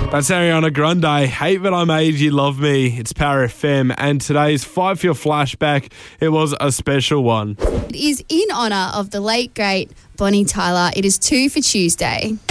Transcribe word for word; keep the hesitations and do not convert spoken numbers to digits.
That's Ariana Grande. Hate That I Made You Love Me. It's Power F M, and today's Five for Your Flashback, it was a special one. It is in honour of the late, great Bonnie Tyler. It is two for Tuesday.